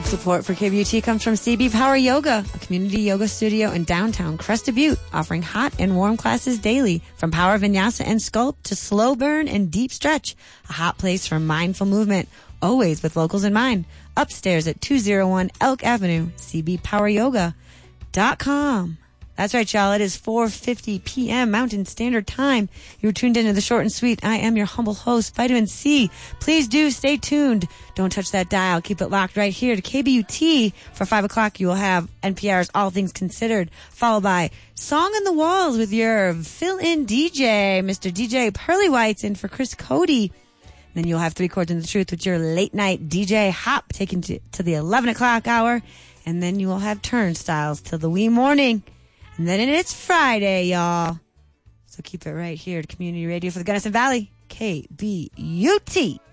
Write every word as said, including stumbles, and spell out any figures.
Support for K B U T comes from C B Power Yoga, a community yoga studio in downtown Crested Butte, offering hot and warm classes daily, from power vinyasa and sculpt to slow burn and deep stretch. A hot place for mindful movement, always with locals in mind. Upstairs at two oh one Elk Avenue, c b power yoga dot com. That's right, y'all. It is four fifty p.m. Mountain Standard Time. You're tuned into the Short and Sweet. I am your humble host, Vitamin C. Please do stay tuned. Don't touch that dial. Keep it locked right here to K B U T. For five o'clock, you will have N P R's All Things Considered, followed by Song on the Walls with your fill-in D J, Mister D J Pearly Whites, in for Chris Cody. Then you'll have Three Chords in the Truth with your late-night D J Hop, taken to, to the eleven o'clock hour. And then you will have Turnstiles till the wee morning. And then it's Friday, y'all. So keep it right here to Community Radio for the Gunnison Valley, K B U T.